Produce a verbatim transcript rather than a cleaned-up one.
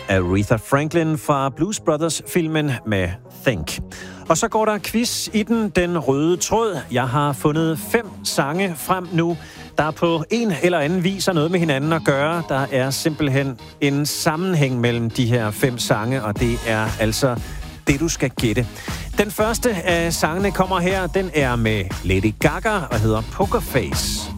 Aretha Franklin fra Blues Brothers-filmen med Think. Og så går der quiz i den, den røde tråd. Jeg har fundet fem sange frem nu, der på en eller anden vis har noget med hinanden at gøre. Der er simpelthen en sammenhæng mellem de her fem sange, og det er altså det, du skal gætte. Den første af sangene kommer her. Den er med Lady Gaga og hedder Poker Face.